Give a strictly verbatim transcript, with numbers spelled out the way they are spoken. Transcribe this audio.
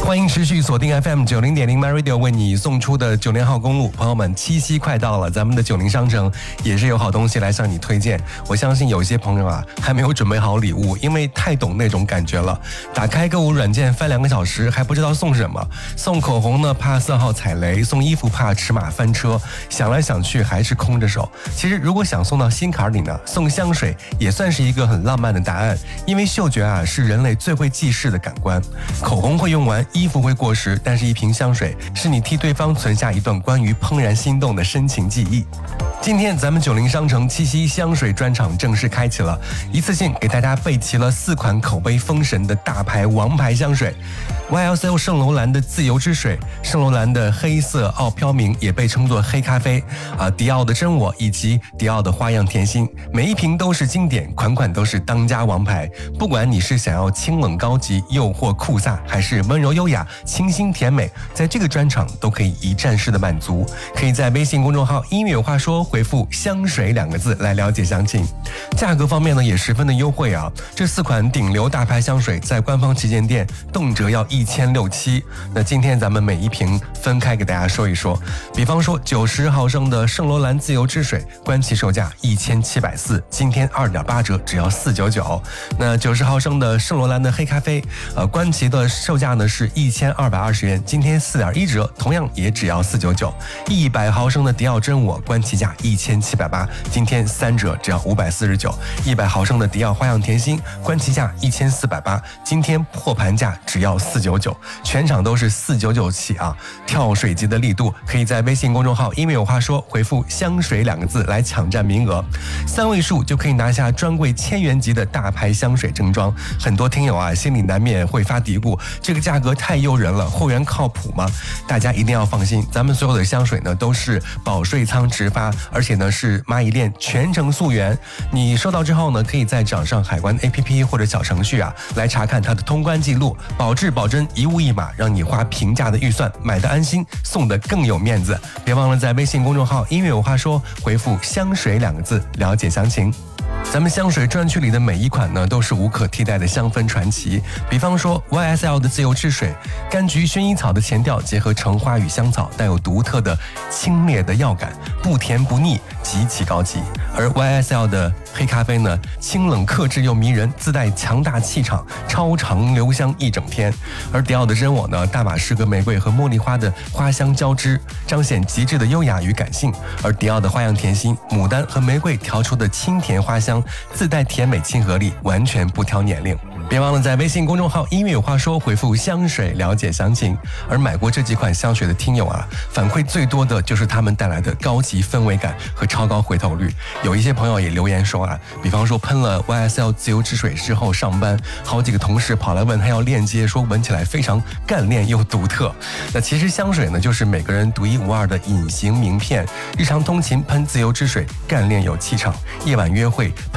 欢迎持续锁定 F M 九零点零 My Radio 为你送出的九零号公路，朋友们，七夕快到了，咱们的九零商城也是有好东西来向你推荐。我相信有些朋友啊还没有准备好礼物，因为太懂那种感觉了。打开购物软件翻两个小时还不知道送什么，送口红呢怕色号踩雷，送衣服怕尺码翻车，想来想去还是空着手。其实如果想送到心坎里呢，送香水也算是一个很浪漫的答案，因为嗅觉啊是人类最会记事的感官。口红会用完，衣服会过时，但是一瓶香水是你替对方存下一段关于怦然心动的深情记忆。今天咱们九零商城七夕香水专场正式开启了，一次性给大家备齐了四款口碑封神的大牌王牌香水。Y S L 圣罗兰的自由之水，圣罗兰的黑色傲飘明也被称作黑咖啡啊，迪奥的真我以及迪奥的花样甜心，每一瓶都是经典，款款都是当家王牌。不管你是想要清冷高级、诱惑酷飒，还是温柔优雅、清新甜美，在这个专场都可以一站式的满足。可以在微信公众号音乐有话说回复香水两个字来了解详情。价格方面呢也十分的优惠啊，这四款顶流大牌香水在官方旗舰店动辄要一千六七。那今天咱们每一瓶分开给大家说一说，比方说九十毫升的圣罗兰自由之水，官旗售价一千七百四，今天二点八折，只要四九九。那九十毫升的圣罗兰的黑咖啡，呃，官旗的售价呢是一千二百二十元，今天四点一折，同样也只要四九九。一百毫升的迪奥真我，官旗价一千七百八，今天三折，只要五百四十九。一百毫升的迪奥花样甜心，官旗价一千四百八，今天破盘价只要四九九。全场都是四九九起啊，跳水级的力度，可以在微信公众号因为有话说回复香水两个字来抢占名额，三位数就可以拿下专柜千元级的大牌香水正装。很多听友啊心里难免会发嘀咕，这个价格太诱人了，货源靠谱吗？大家一定要放心，咱们所有的香水呢都是保税仓直发，而且呢是蚂蚁链全程溯源。你收到之后呢，可以在掌上海关 A P P 或者小程序啊来查看它的通关记录，保质保真，一物一码，让你花平价的预算买的安心，送的更有面子。别忘了在微信公众号音乐有话说回复香水两个字了解详情。咱们香水专区里的每一款呢都是无可替代的香氛传奇，比方说 Y S L 的自由之水，柑橘薰衣草的前调结合橙花与香草，带有独特的清冽的药感，不甜不腻，极其高级。而 Y S L 的黑咖啡呢，清冷克制又迷人，自带强大气场，超长留香一整天。而迪奥的真我呢，大马士革玫瑰和茉莉花的花香交织，彰显极致的优雅与感性。而迪奥的花样甜心，牡丹和玫瑰调出的清甜花香，自带甜美亲和力，完全不挑年龄。别忘了在微信公众号音乐有话说回复香水了解详情。而买过这几款香水的听友啊，反馈最多的就是他们带来的高级氛围感和超高回头率。有一些朋友也留言说啊，比方说喷了 Y S L 自由之水之后上班，好几个同事跑来问他要链接，说闻起来非常干练又独特。那其实香水呢，就是每个人独一无二的隐形名片。日常通勤喷自由之水，干练有气场；夜晚约会